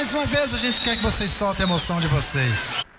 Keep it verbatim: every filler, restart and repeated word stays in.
mais uma vez a gente quer que vocês soltem a emoção de vocês.